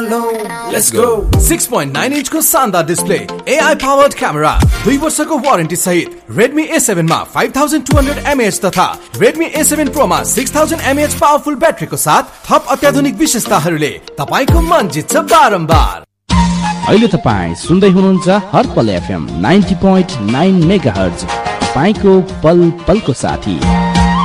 Let's go. 6.9 inch को शानदार display, AI powered camera, 2 वर्षको वारेन्टी सहित Redmi A7 मा 5200 mAh तथा Redmi A7 Pro मा 6000 mAh पावरफुल ब्याट्रीको साथ थप अत्याधुनिक विशेषताहरूले तपाईको मन जित्छ बारम्बार। अहिले तपाई सुन्दै हुनुहुन्छ हर्पल FM 90.9 मेगाहर्ज, तपाईको पल पलको साथी।